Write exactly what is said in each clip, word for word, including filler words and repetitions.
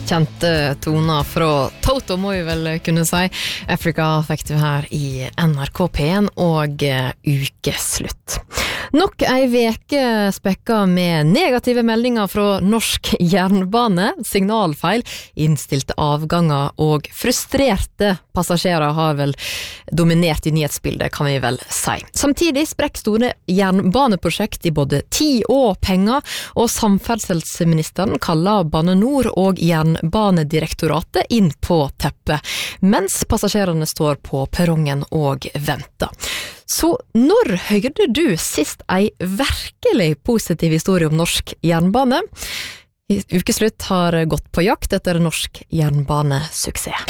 Kjente toner fra Toto, må vi vel kunne si. Africa fikk du her i N R K P en og ukeslutt. Nok ei veke spekka med negative meldinger fra norsk jernbane, signalfeil, innstilte avganger og frustrerte passasjerer har vel dominert i nyhetsbildet, kan vi vel si. Samtidig sprekk store jernbaneprosjekt i både tid og penger, og samferdselsministeren kaller Bane Nor og Jernbanedirektoratet inn på teppet, mens passasjerene står på perrongen og venter. Så når hørte du sist ei virkelig positiv historie om norsk jernbane? Ukeslutt har gått på jakt etter norsk jernbanesuksess.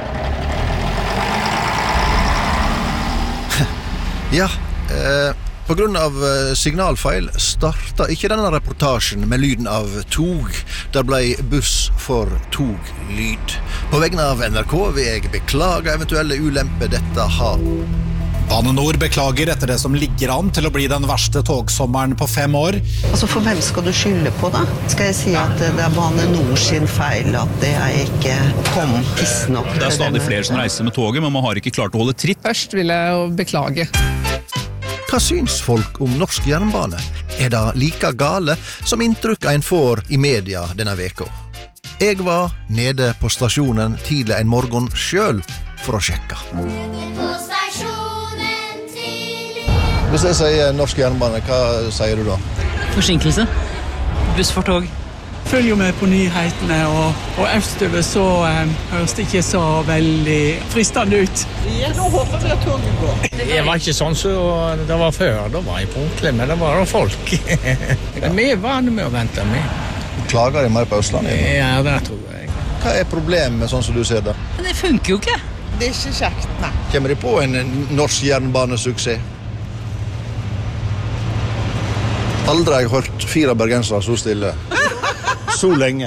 Ja, eh, på grunn av signalfeil starta ikke denne reportasjen med lyden av tog. Der ble buss for toglyd. På vegne av N R K vil jeg beklage eventuelle ulemper dette har. Bane Nor beklager etter det som ligger an til å bli den verste togsommeren på fem år. Altså for hvem skal du skylde på da? Skal jeg si at det er Bane Nor sin feil at det er ikke kom tidsnok? Det er stadig flere som reiser med toget, men man har ikke klart å holde tritt. Først vil jeg jo beklage. Hva syns folk om norsk jernbane? Er det like gale som inntrykk en får i media denne veka? Jeg var nede på stasjonen tidlig en morgen selv for å sjekke. Hvis jeg sier norsk jernbane, hva sier du da? Forsinkelse. Buss for tog. Følger jo med på nyhetene, og, og østover så um, høres det ikke så veldig fristende ut. Ja, nå håper vi at toget går. Det var ikke sånn som det var før, da var jeg punktlig, men det var da folk. Men vi er vane med å vente med. Klager de mer på Østlandet? Ja, det tror jeg. Hva er problemet med sånn som du ser det? Men det funker jo ikke. Det er ikke kjekt, nei. Kommer de på en norsk jernbanesuksess? Aldri har jeg hørt fire bergensere så stille. Så lenge.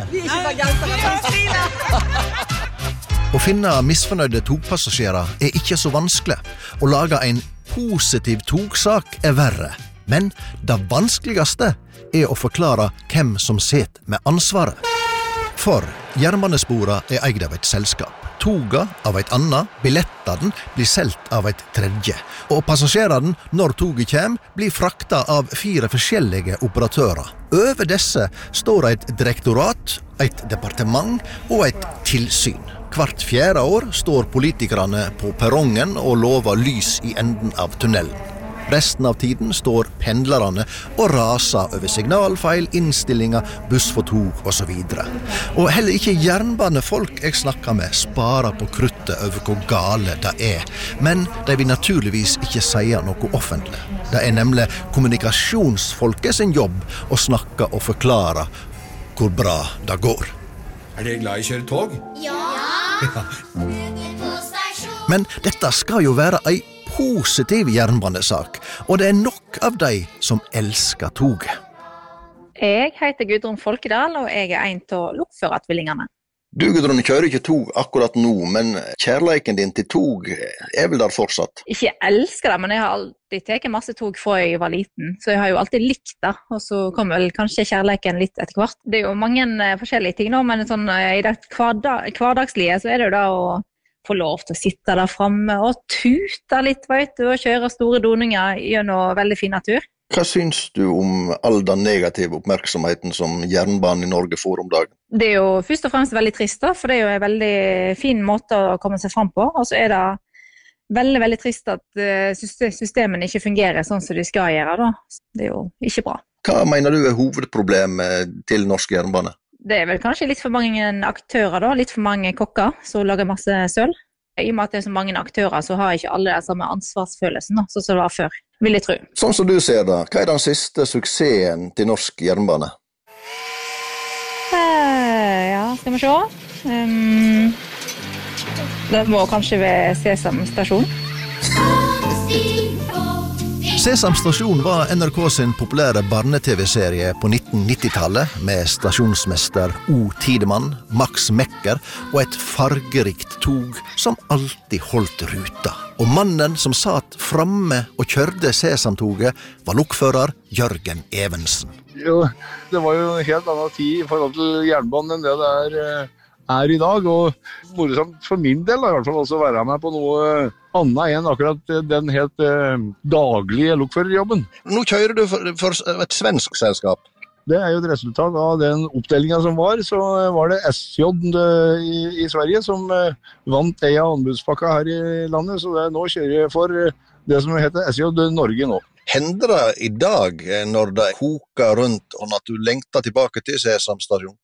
Å finne misfornøyde togpassasjerer er ikke så vanskelig. Å lage en positiv togsak er verre. Men det vanskeligste er å forklare hvem som sitter med ansvaret. For jernbanespora er eid av et selskap. Toga av et annet, billettene blir selgt av et tredje. Og passasjerene, når toget kommer, blir frakta av fire forskjellige operatører. Over disse står et direktorat, et departement og et tilsyn. Hvert fjerde år står politikerne på perrongen og lover lys i enden av tunnelen. Resten av tiden står pendlerne og raser over signalfeil, innstillinger, buss for tog og så videre. Og heller ikke jernbanefolk jeg snakker med sparer på kruttet over hvor gale det er. Men de vil naturligvis ikke si noe offentlig. Det er nemlig kommunikasjonsfolket sin jobb å snakke og forklare hvor bra det går. Er dere glad i å kjøre tog? Ja! Men dette skal jo være ei positiv jernbanesak, og det er nok av de som elsker toget. Jeg heter Gudrun Folkedal, og jeg er en av lokførertvillingene. Du, Gudrun, kjører ikke tog akkurat nå, men kjærleiken din til tog er vel der fortsatt? Ikke jeg elsker det, men jeg har alltid tatt masse tog fra jeg var liten, så jeg har jo alltid likt det, og så kommer vel kanskje kjærleiken litt etter hvert. Det er jo mange forskjellige ting nå, men sånn, i det hverdag, hverdagslige så er det jo da å få lov til å sitte der fremme og tuta litt, vet du, og kjøre store doninger gjennom veldig fin natur. Hva syns du om all den negative oppmerksomheten som jernbanen i Norge får om dagen? Det er jo først og fremst veldig trist da, for det er jo en veldig fin måte å komme seg frem på, og så er det veldig, veldig trist at systemene ikke fungerer sånn som de skal gjøre da. Det er jo ikke bra. Hva mener du er hovedproblemet til norsk jernbane? Det er vel kanskje litt for mange aktører da, litt for mange kokker som lager masse søl. I og med at det er så mange aktører, så har ikke alle den samme ansvarsfølelsen da, sånn som det var før, vil jeg tro. Sånn som du ser det, hva er den siste suksessen til norsk jernbane? Eh, ja, skal vi se. Um, det må kanskje være Sesam stasjon. Sesam stasjon var N R K sin populære barne-tv-serie på nitten nitti-tallet med stasjonsmester O. Tidemann, Max Mekker og et fargerikt tog som alltid holdt ruta. Og mannen som satt framme og kjørte Sesamtoget var lokfører Jørgen Evensen. Jo, det var jo en helt annen tid i forhold til jernbanen enn det det er er i dag, og morsomt for min del da, i hvert fall også være med på noe annet enn akkurat den helt eh, daglige lokførerjobben. Nå kjører du for, for et svensk selskap. Det er jo et resultat av den oppdelingen som var, så var det S J i, i Sverige som eh, vant en av anbudspakka her i landet, så det, nå kjører jeg for det som heter S J Norge nå. Hender det i dag, når det koker rundt, og at du lengter tilbake til Sesam stasjon?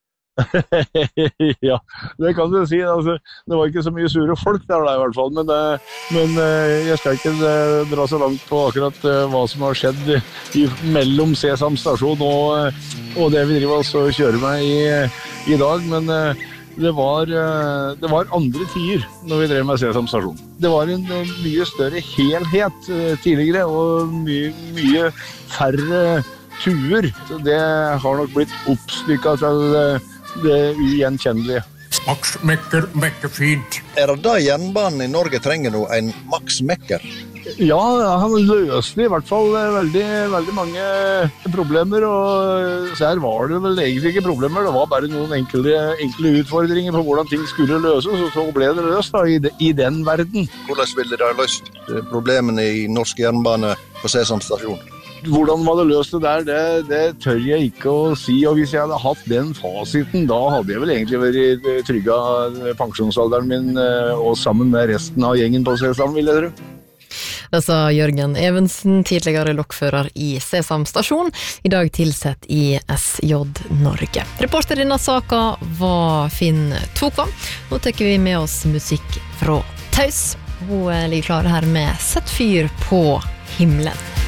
Ja, det kan du si. Altså, det var ikke så mye sure folk der da, i hvert fall, men, men jeg skal ikke dra så langt på akkurat hva som har skjedd i, mellom Sesam stasjon og, og det vi driver oss og kjører med i, i dag, men det var, det var andre tider når vi drev med Sesam stasjon. Det var en mye større helhet tidligere, og mye, mye færre tuer. Så det har nok blitt oppstykket til det ugjenkjennelige. Max Mekker, Mekker fint. Er det da jernbanen i Norge trenger nå en Max Mekker? Ja, han løste i hvert fall veldig, veldig mange problemer, og så her var det vel egentlig ikke problemer, det var bare noen enkle, enkle utfordringer på hvordan ting skulle løses, og så ble det løst da, i, de, i den verden. Hvordan ville dere løst problemene i norsk jernbane på Sesam stasjon? Hvordan var det løst det der, det, det tør jeg ikke å si, og hvis jeg hadde hatt den fasiten, da hadde jeg vel egentlig vært trygga pensjonsalderen min, og sammen med resten av gjengen på Sesam, vil jeg tro. Det sa Jørgen Evensen, tidligere lokfører i Sesam stasjon, i dag tilsett i S J Norge. Reporter i denne saka var Finn Tokvam. Nå tekker vi med oss musikk fra Taus. Hun ligger klar her med Sett fyr på himmelen.